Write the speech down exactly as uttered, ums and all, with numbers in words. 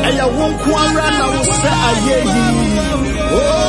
Eya wonku ara na wo se ayeyi. Oh